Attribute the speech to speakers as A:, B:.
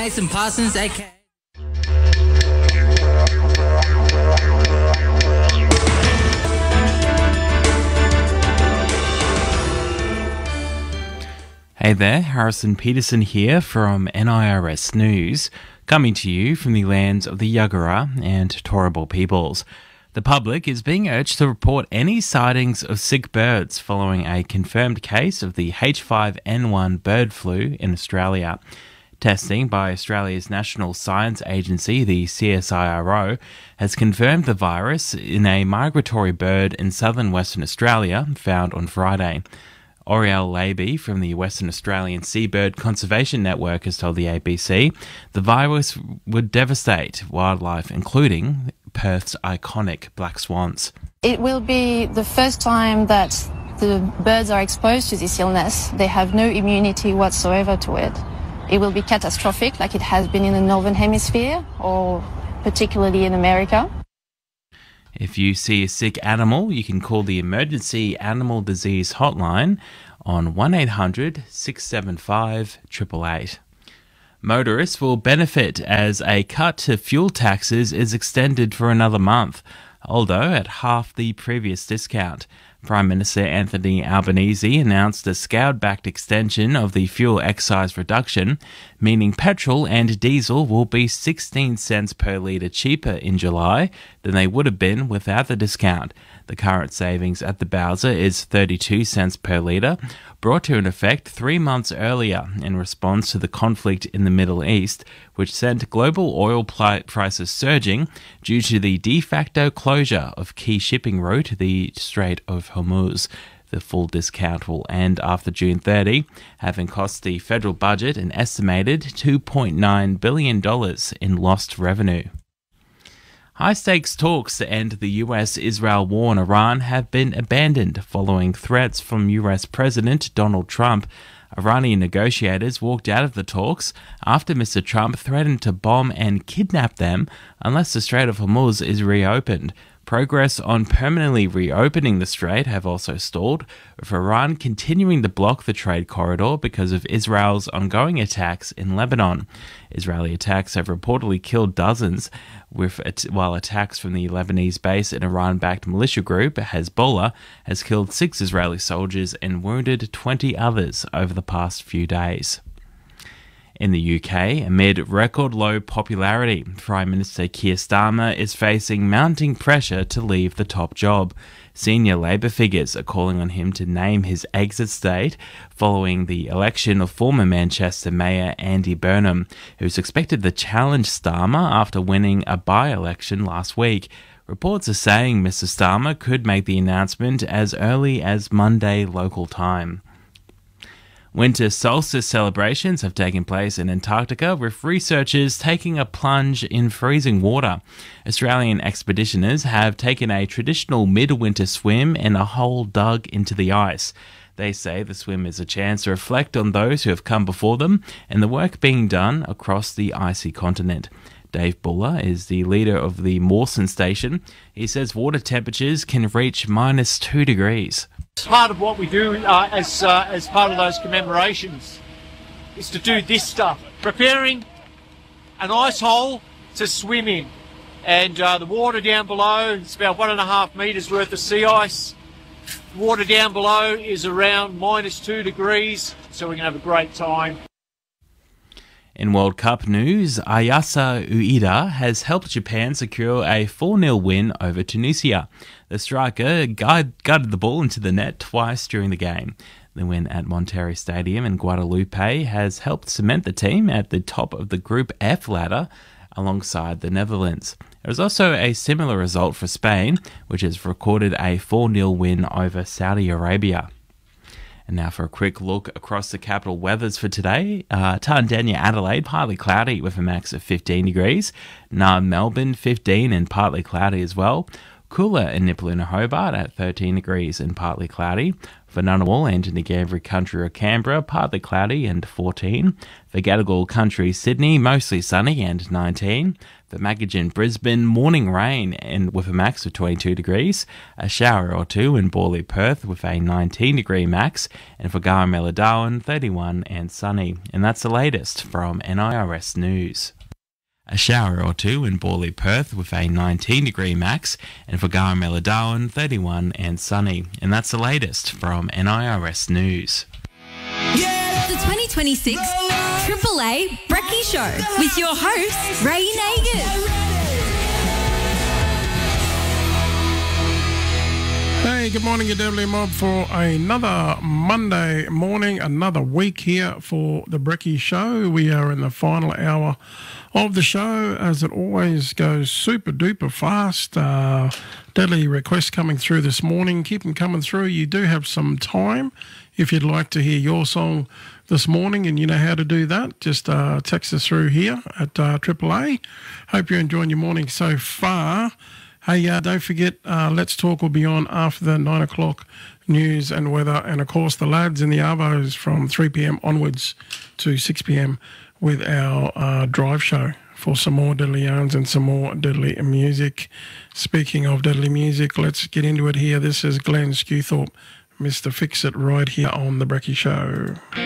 A: Mason Parsons, aka.
B: Hey there, Harrison Peterson here from NIRS News, coming to you from the lands of the Yagara and Turrbal peoples. The public is being urged to report any sightings of sick birds following a confirmed case of the H5N1 bird flu in Australia. Testing by Australia's National Science Agency, the CSIRO, has confirmed the virus in a migratory bird in southern Western Australia found on Friday. Oriel Laby from the Western Australian Seabird Conservation Network has told the ABC the virus would devastate wildlife, including Perth's iconic black swans.
C: It will be the first time that the birds are exposed to this illness. They have no immunity whatsoever to it. It will be catastrophic, like it has been in the Northern Hemisphere, or particularly in America.
B: If you see a sick animal, you can call the Emergency Animal Disease Hotline on 1-800-675-888. Motorists will benefit as a cut to fuel taxes is extended for another month, although at half the previous discount. Prime Minister Anthony Albanese announced a scaled-back extension of the fuel excise reduction, meaning petrol and diesel will be 16 cents per litre cheaper in July than they would have been without the discount. The current savings at the Bowser is 32 cents per litre, brought to an effect 3 months earlier in response to the conflict in the Middle East, which sent global oil prices surging due to the de facto closure of key shipping route, the Strait of Hormuz. The full discount will end after June 30, having cost the federal budget an estimated $2.9 billion in lost revenue. High-stakes talks to end the US-Israel war in Iran have been abandoned following threats from US President Donald Trump. Iranian negotiators walked out of the talks after Mr. Trump threatened to bomb and kidnap them unless the Strait of Hormuz is reopened. Progress on permanently reopening the strait have also stalled, with Iran continuing to block the trade corridor because of Israel's ongoing attacks in Lebanon. Israeli attacks have reportedly killed dozens, while attacks from the Lebanese base and Iran-backed militia group Hezbollah has killed 6 Israeli soldiers and wounded 20 others over the past few days. In the UK, amid record low popularity, Prime Minister Keir Starmer is facing mounting pressure to leave the top job. Senior Labour figures are calling on him to name his exit date following the election of former Manchester Mayor Andy Burnham, who's expected to challenge Starmer after winning a by-election last week. Reports are saying Mr. Starmer could make the announcement as early as Monday local time. Winter solstice celebrations have taken place in Antarctica, with researchers taking a plunge in freezing water. Australian expeditioners have taken a traditional midwinter swim in a hole dug into the ice. They say the swim is a chance to reflect on those who have come before them and the work being done across the icy continent. Dave Buller is the leader of the Mawson Station. He says water temperatures can reach -2 degrees.
D: Part of what we do as part of those commemorations is to do this stuff, preparing an ice hole to swim in, and the water down below, it's about 1.5 metres worth of sea ice. The water down below is around -2 degrees, so we can have a great time.
B: In World Cup news, Ayase Ueda has helped Japan secure a 4-0 win over Tunisia. The striker guided the ball into the net twice during the game. The win at Monterrey Stadium in Guadalupe has helped cement the team at the top of the Group F ladder alongside the Netherlands. There was also a similar result for Spain, which has recorded a 4-0 win over Saudi Arabia. And now for a quick look across the capital weathers for today. Tandanya, Adelaide, partly cloudy with a max of 15 degrees. Melbourne, 15 and partly cloudy as well. Cooler in Nipaluna, Hobart at 13 degrees and partly cloudy. For Ngunnawal and Ngambri Country or Canberra, partly cloudy and 14. For Gadigal Country, Sydney, mostly sunny and 19. For Magagin, Brisbane, morning rain and with a max of 22 degrees. A shower or two in Borley, Perth with a 19-degree max. And for Garamela, Darwin, 31 and sunny. And that's the latest from NIRS News. A shower or two in Borley, Perth with a 19-degree max. And for Garamela, Darwin, 31 and sunny. And that's the latest from NIRS News.
A: The 2026 Triple A Brekkie Show with your host, Ray Nagers.
E: Hey, good morning, you Devlin Mob, for another Monday morning, another week here for the Brekkie Show. We are in the final hour of the show, as it always goes super duper fast. Deadly requests coming through this morning. Keep them coming through. You do have some time if you'd like to hear your song this morning, and you know how to do that. Just text us through here at AAA. Hope you're enjoying your morning so far. Hey, don't forget, Let's Talk will be on after the 9 o'clock news and weather, and of course the lads in the Arvos from 3 p.m. onwards to 6 p.m. with our drive show for some more deadly yarns and some more deadly music. Speaking of deadly music, let's get into it here. This is Glenn Skewthorpe, Mr. Fix It, right here on the Brekkie Show.